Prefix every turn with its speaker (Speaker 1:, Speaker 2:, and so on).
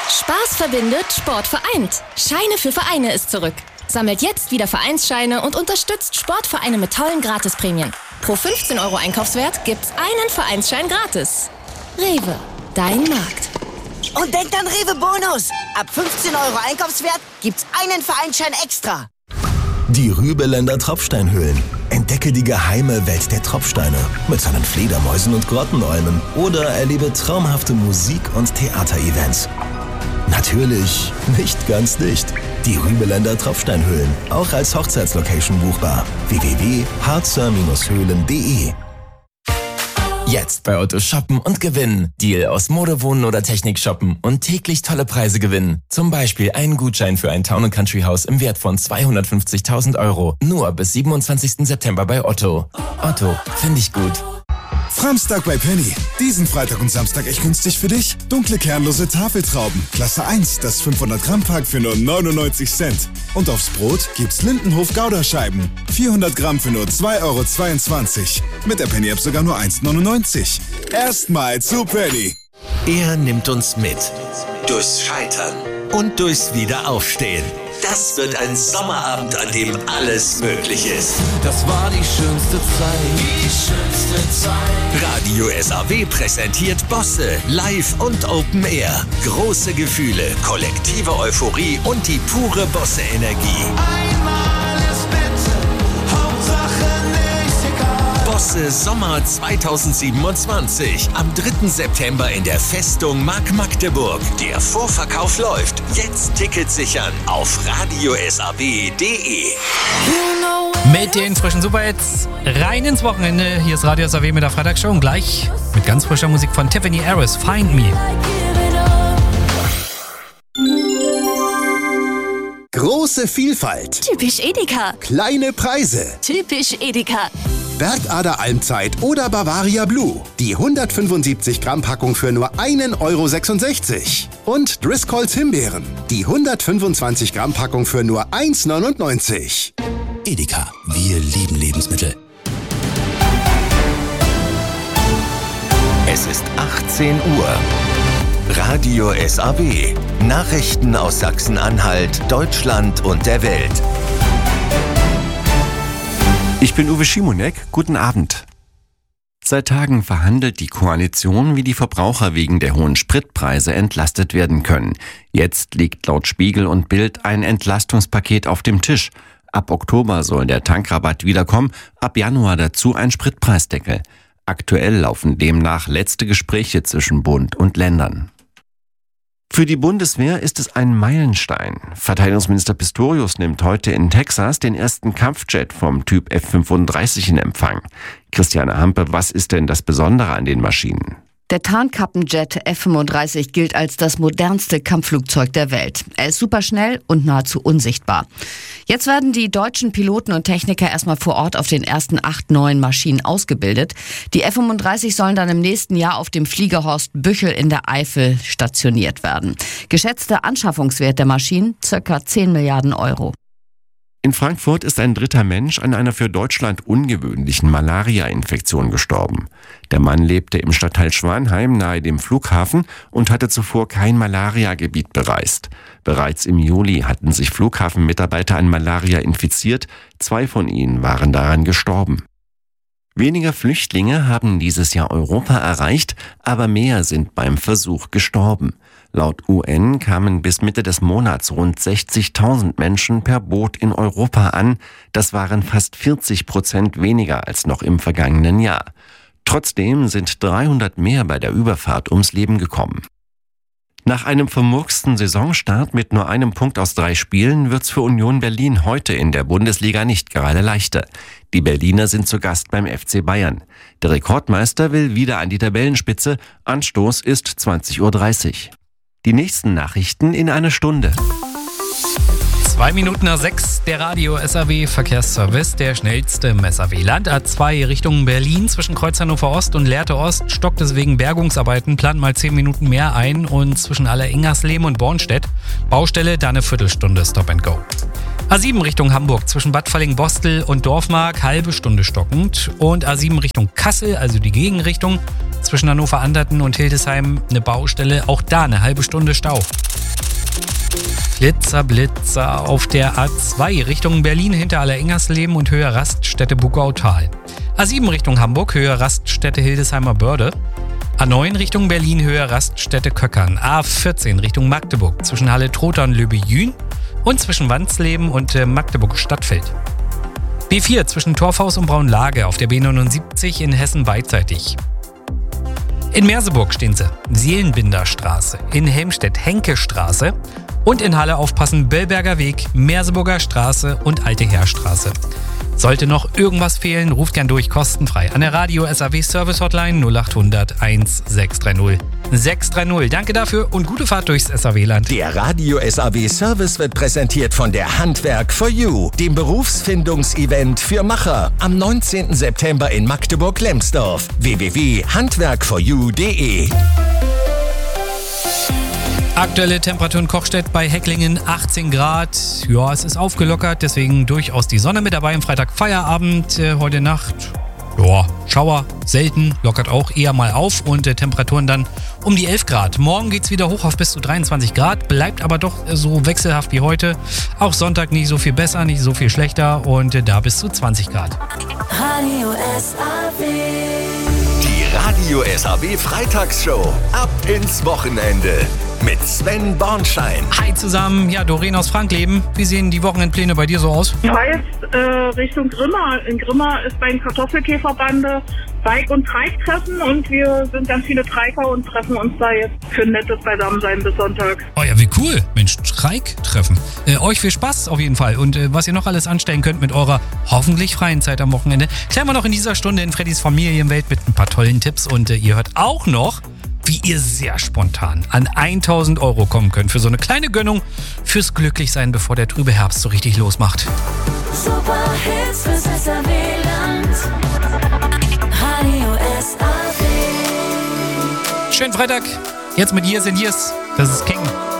Speaker 1: Spaß verbindet, Sport vereint. Scheine für Vereine ist zurück. Sammelt jetzt wieder Vereinsscheine und unterstützt Sportvereine mit tollen Gratisprämien. Pro 15 € Einkaufswert gibt's einen Vereinsschein gratis. Rewe, dein Markt.
Speaker 2: Und denkt an Rewe Bonus. Ab 15 € Einkaufswert gibt's einen Vereinsschein extra.
Speaker 3: Die Rübeländer Tropfsteinhöhlen. Entdecke die geheime Welt der Tropfsteine mit seinen Fledermäusen und Grottenolmen oder erlebe traumhafte Musik- und Theaterevents. Natürlich nicht ganz dicht. Die Rübeländer Tropfsteinhöhlen, auch als Hochzeitslocation buchbar. www.harzer-höhlen.de.
Speaker 4: Jetzt bei Otto shoppen und gewinnen. Deal aus Mode, Wohnen oder Technik shoppen und täglich tolle Preise gewinnen. Zum Beispiel einen Gutschein für ein Town & Country Haus im Wert von 250.000 €. Nur bis 27. September bei Otto. Otto, finde ich gut.
Speaker 5: Framstag bei Penny. Diesen Freitag und Samstag echt günstig für dich. Dunkle kernlose Tafeltrauben. Klasse 1, das 500-Gramm-Pack für nur 99 Cent. Und aufs Brot gibt's Lindenhof-Gouda-Scheiben. 400 Gramm für nur 2,22 €. Mit der Penny-App sogar nur 1,99 €. Erstmal zu Penny.
Speaker 6: Er nimmt uns mit. Durchs Scheitern und durchs Wiederaufstehen. Das wird ein Sommerabend, an dem alles möglich ist.
Speaker 7: Das war die schönste Zeit. Die schönste Zeit.
Speaker 6: Radio SAW präsentiert Bosse live und Open Air. Große Gefühle, kollektive Euphorie und die pure Bosse-Energie.
Speaker 7: Einmal ist bitte, Hauptsache nicht egal.
Speaker 6: Bosse Sommer 2027. Am 3. September in der Festung Mark Magdeburg. Der Vorverkauf läuft. Jetzt Tickets sichern auf radiosaw.de.
Speaker 8: Mit den frischen Superhits rein ins Wochenende. Hier ist Radio SAW mit der Freitagsshow und gleich mit ganz frischer Musik von Tiffany Harris, Find Me.
Speaker 9: Große Vielfalt.
Speaker 1: Typisch Edeka.
Speaker 9: Kleine Preise.
Speaker 1: Typisch Edeka.
Speaker 9: Bergader Almzeit oder Bavaria Blue. Die 175 Gramm Packung für nur 1,66 €. Und Driscolls Himbeeren. Die 125 Gramm Packung für nur 1,99 €.
Speaker 10: Edeka, wir lieben Lebensmittel.
Speaker 6: Es ist 18 Uhr. Radio SAW. Nachrichten aus Sachsen-Anhalt, Deutschland und der Welt.
Speaker 11: Ich bin Uwe Schimonek. Guten Abend. Seit Tagen verhandelt die Koalition, wie die Verbraucher wegen der hohen Spritpreise entlastet werden können. Jetzt liegt laut Spiegel und Bild ein Entlastungspaket auf dem Tisch. Ab Oktober soll der Tankrabatt wiederkommen, ab Januar dazu ein Spritpreisdeckel. Aktuell laufen demnach letzte Gespräche zwischen Bund und Ländern. Für die Bundeswehr ist es ein Meilenstein. Verteidigungsminister Pistorius nimmt heute in Texas den ersten Kampfjet vom Typ F-35 in Empfang. Christiane Hampe, was ist denn das Besondere an den Maschinen?
Speaker 12: Der Tarnkappenjet F-35 gilt als das modernste Kampfflugzeug der Welt. Er ist superschnell und nahezu unsichtbar. Jetzt werden die deutschen Piloten und Techniker erstmal vor Ort auf den ersten 8 neuen Maschinen ausgebildet. Die F-35 sollen dann im nächsten Jahr auf dem Fliegerhorst Büchel in der Eifel stationiert werden. Geschätzter Anschaffungswert der Maschinen ca. 10 Milliarden €.
Speaker 11: In Frankfurt ist ein 3. Mensch an einer für Deutschland ungewöhnlichen Malaria-Infektion gestorben. Der Mann lebte im Stadtteil Schwanheim nahe dem Flughafen und hatte zuvor kein Malaria-Gebiet bereist. Bereits im Juli hatten sich Flughafenmitarbeiter an Malaria infiziert, 2 von ihnen waren daran gestorben. Weniger Flüchtlinge haben dieses Jahr Europa erreicht, aber mehr sind beim Versuch gestorben. Laut UN kamen bis Mitte des Monats rund 60.000 Menschen per Boot in Europa an. Das waren fast 40% weniger als noch im vergangenen Jahr. Trotzdem sind 300 mehr bei der Überfahrt ums Leben gekommen. Nach einem vermurksten Saisonstart mit nur einem Punkt aus 3 Spielen wird's für Union Berlin heute in der Bundesliga nicht gerade leichter. Die Berliner sind zu Gast beim FC Bayern. Der Rekordmeister will wieder an die Tabellenspitze. Anstoß ist 20:30 Uhr. Die nächsten Nachrichten in einer Stunde.
Speaker 8: 2 Minuten nach 6, der Radio SAW Verkehrsservice, der schnellste im SAW-Land. A2 Richtung Berlin zwischen Kreuz Hannover Ost und Lehrte Ost stockt es wegen Bergungsarbeiten, plant mal 10 Minuten mehr ein und zwischen Alleringersleben und Bornstedt Baustelle, da eine Viertelstunde Stop and Go. A7 Richtung Hamburg zwischen Bad Falling-Bostel und Dorfmark halbe Stunde stockend und A7 Richtung Kassel, also die Gegenrichtung, zwischen Hannover-Anderten und Hildesheim eine Baustelle, auch da eine halbe Stunde Stau. Blitzer auf der A2 Richtung Berlin hinter Allerengernsleben und Höhe Raststätte Bugautal. A7 Richtung Hamburg, Höhe Raststätte Hildesheimer Börde. A9 Richtung Berlin, Höhe Raststätte Köckern. A14 Richtung Magdeburg zwischen Halle Trotha und Löbejün und zwischen Wandsleben und Magdeburg Stadtfeld. B4 zwischen Torfhaus und Braunlage auf der B79 in Hessen beidseitig. In Merseburg stehen sie. Seelenbinderstraße, in Helmstedt Henkestraße und in Halle aufpassen Bellberger Weg, Merseburger Straße und Alte Heerstraße. Sollte noch irgendwas fehlen, ruft gern durch, kostenfrei an der Radio SAW Service Hotline 0800 1630 630. Danke dafür und gute Fahrt durchs SAW-Land.
Speaker 6: Der Radio SAW Service wird präsentiert von der Handwerk for You, dem Berufsfindungsevent für Macher. Am 19. September in Magdeburg-Lemsdorf. www.handwerkforyou.de.
Speaker 8: Aktuelle Temperatur in Kochstedt bei Hecklingen 18 Grad. Ja, es ist aufgelockert, deswegen durchaus die Sonne mit dabei. Am Freitag Feierabend, heute Nacht. Ja, Schauer, selten, lockert auch eher mal auf und Temperaturen dann um die 11 Grad. Morgen geht's wieder hoch auf bis zu 23 Grad, bleibt aber doch so wechselhaft wie heute. Auch Sonntag nicht so viel besser, nicht so viel schlechter und da bis zu 20 Grad.
Speaker 7: Radio SAW.
Speaker 6: Die Radio SAW Freitagsshow. Ab ins Wochenende. Mit Sven Bornschein.
Speaker 8: Hi zusammen, ja, Doreen aus Frankleben. Wie sehen die Wochenendpläne bei dir so aus?
Speaker 13: Ich war jetzt Richtung Grimma. In Grimma ist beim Kartoffelkäferbande Bike- und Treik-Treffen und wir sind ganz viele Treiker und treffen uns da jetzt für ein nettes Beisammensein bis Sonntag.
Speaker 8: Oh ja, wie cool. Mensch, Treik-Treffen. Euch viel Spaß auf jeden Fall. Und was ihr noch alles anstellen könnt mit eurer hoffentlich freien Zeit am Wochenende, klären wir noch in dieser Stunde in Freddys Familienwelt mit ein paar tollen Tipps. Und ihr hört auch noch, wie ihr sehr spontan an 1.000 € kommen könnt für so eine kleine Gönnung fürs Glücklichsein, bevor der trübe Herbst so richtig losmacht.
Speaker 7: Super Hits fürs SAW-Land. Radio SAW.
Speaker 8: Schönen Freitag. Jetzt mit Years and Years. Das ist King.